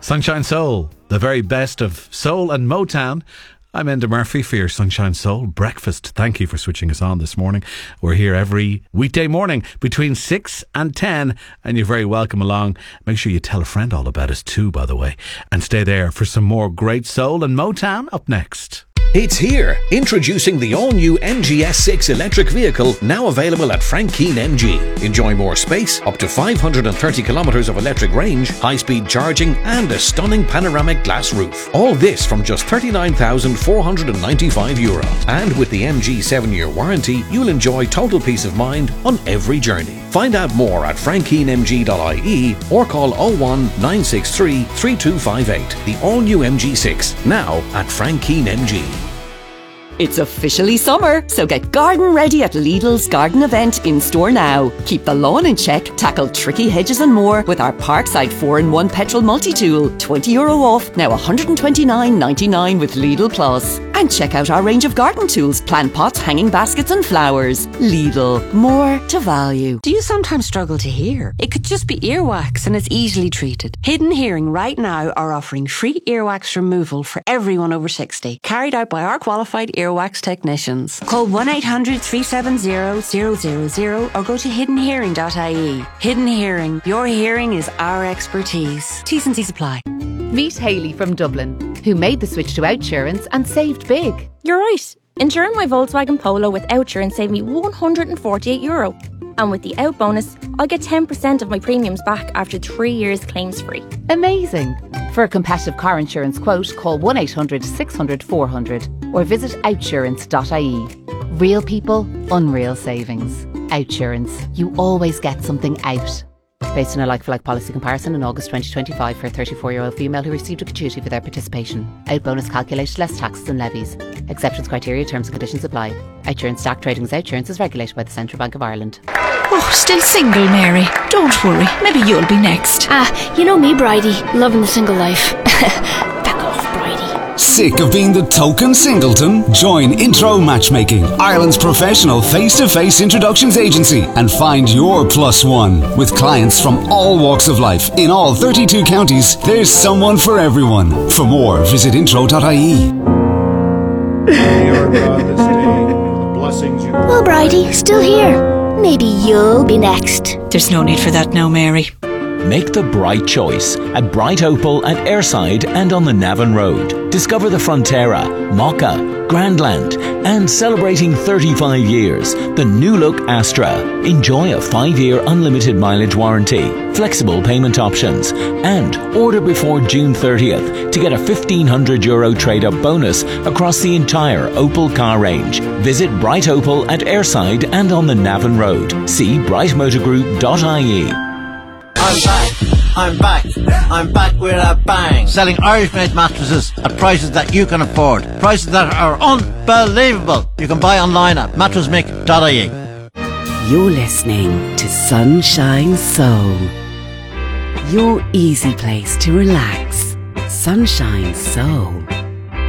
Sunshine Soul, the very best of soul and Motown. I'm Enda Murphy for your Sunshine Soul breakfast. Thank you for switching us on this morning. We're here every weekday morning between 6 and 10, and you're very welcome along. Make sure you tell a friend all about us too, by the way. And stay there for some more great soul and Motown up next. It's here, introducing the all-new MG S6 electric vehicle, now available at Frank Keen MG. Enjoy more space, up to 530 kilometres of electric range, high-speed charging and a stunning panoramic glass roof. All this from just €39,495. And with the MG 7-year warranty, you'll enjoy total peace of mind on every journey. Find out more at frankkeenmg.ie or call 01 963 3258. The all-new MG6, now at Frank Keen MG. It's officially summer, so get garden ready at Lidl's garden event in store now. Keep the lawn in check, tackle tricky hedges and more with our Parkside 4-in-1 petrol multi-tool. €20 off, now $129.99 with Lidl Plus. And check out our range of garden tools, plant pots, hanging baskets and flowers. Lidl, more to value. Do you sometimes struggle to hear? It could just be earwax and it's easily treated. Hidden Hearing right now are offering free earwax removal for everyone over 60, carried out by our qualified earwax technicians. Call 1-800-370-000 or go to hiddenhearing.ie. Hidden Hearing, your hearing is our expertise. T's and C's apply. Meet Hayley from Dublin, who made the switch to Outsurance and saved big. You're right. Insuring my Volkswagen Polo with Outsurance saved me €148. And with the Out bonus, I'll get 10% of my premiums back after 3 years claims free. Amazing. For a competitive car insurance quote, call 1-800-600-400 or visit outsurance.ie. Real people, unreal savings. Outsurance. You always get something out. Based on a like-for-like policy comparison in August 2025 for a 34-year-old female who received a gratuity for their participation. Out bonus calculated less taxes and levies. Acceptance criteria, terms and conditions apply. Outsurance Stack Trading as Outsurance is regulated by the Central Bank of Ireland. Oh, still single, Mary. Don't worry, maybe you'll be next. You know me, Bridie, loving the single life. Back off, Bridie. Sick of being the token singleton? Join Intro Matchmaking, Ireland's professional face-to-face introductions agency, and find your plus one. With clients from all walks of life in all 32 counties, there's someone for everyone. For more, visit intro.ie. Well, Bridie, still here. Maybe you'll be next. There's no need for that now, Mary. Make the bright choice at Bright Opel at Airside and on the Navan Road. Discover the Frontera, Mokka, Grandland, and celebrating 35 years, the new look Astra. Enjoy a 5-year unlimited mileage warranty, flexible payment options, and order before June 30th to get a €1,500 trade-up bonus across the entire Opel car range. Visit Bright Opel at Airside and on the Navan Road. See brightmotorgroup.ie. I'm back with a bang. Selling Irish-made mattresses at prices that you can afford. Prices that are unbelievable. You can buy online at mattressmick.ie. You're listening to Sunshine Soul, your easy place to relax. Sunshine Soul.